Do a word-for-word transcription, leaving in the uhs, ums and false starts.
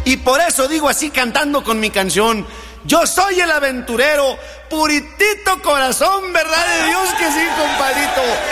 y por eso digo así cantando con mi canción: yo soy el aventurero, puritito corazón, verdad de Dios que sí, compadrito.